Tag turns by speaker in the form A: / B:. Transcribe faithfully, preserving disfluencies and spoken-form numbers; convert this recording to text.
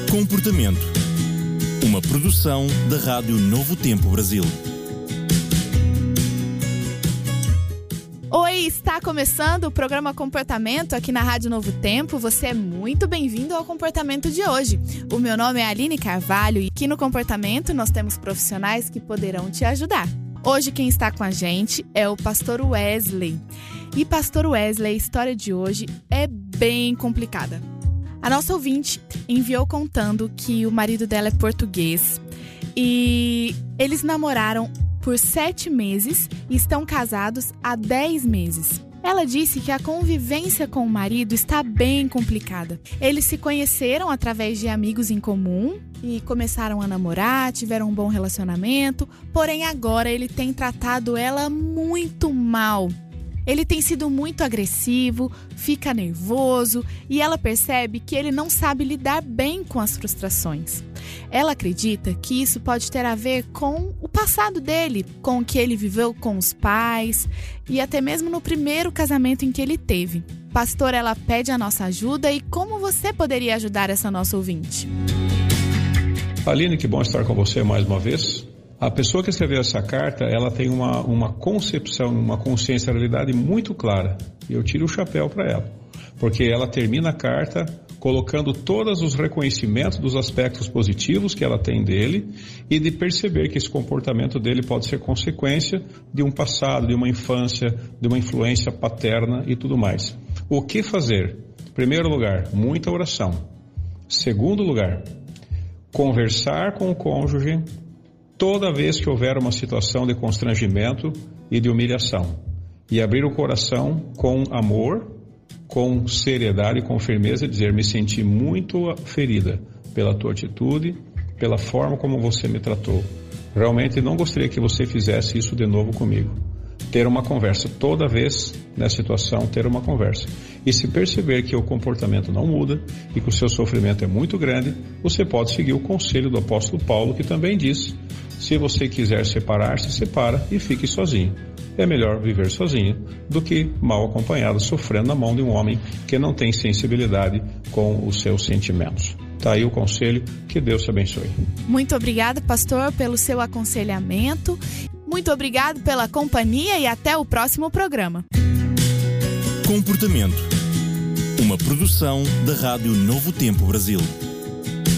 A: Comportamento. Uma produção da Rádio Novo Tempo Brasil.
B: Oi, está começando o programa Comportamento aqui na Rádio Novo Tempo. Você é muito bem-vindo ao Comportamento de hoje. O meu nome é Aline Carvalho e aqui no Comportamento nós temos profissionais que poderão te ajudar. Hoje quem está com a gente é o Pastor Wesley. E Pastor Wesley, a história de hoje é bem complicada. A nossa ouvinte enviou contando que o marido dela é português e eles namoraram por sete meses e estão casados há dez meses. Ela disse que a convivência com o marido está bem complicada. Eles se conheceram através de amigos em comum e começaram a namorar, tiveram um bom relacionamento, porém agora ele tem tratado ela muito mal. Ele tem sido muito agressivo, fica nervoso e ela percebe que ele não sabe lidar bem com as frustrações. Ela acredita que isso pode ter a ver com o passado dele, com o que ele viveu com os pais e até mesmo no primeiro casamento em que ele teve. Pastor, ela pede a nossa ajuda e como você poderia ajudar essa nossa ouvinte?
C: Aline, que bom estar com você mais uma vez. A pessoa que escreveu essa carta, ela tem uma, uma concepção, uma consciência da realidade muito clara. E eu tiro o chapéu para ela, porque ela termina a carta colocando todos os reconhecimentos dos aspectos positivos que ela tem dele e de perceber que esse comportamento dele pode ser consequência de um passado, de uma infância, de uma influência paterna e tudo mais. O que fazer? Primeiro lugar, muita oração. Segundo lugar, conversar com o cônjuge toda vez que houver uma situação de constrangimento e de humilhação, e abrir o coração com amor, com seriedade e com firmeza, dizer: me senti muito ferida pela tua atitude, pela forma como você me tratou. Realmente não gostaria que você fizesse isso de novo comigo. Ter uma conversa, toda vez nessa situação, ter uma conversa. E se perceber que o comportamento não muda e que o seu sofrimento é muito grande, você pode seguir o conselho do apóstolo Paulo, que também diz: se você quiser separar-se, separa e fique sozinho. É melhor viver sozinho do que mal acompanhado, sofrendo na mão de um homem que não tem sensibilidade com os seus sentimentos. Está aí o conselho, que Deus te abençoe.
B: Muito obrigada, pastor, pelo seu aconselhamento. Muito obrigado pela companhia e até o próximo programa.
A: Comportamento. Uma produção da Rádio Novo Tempo Brasil.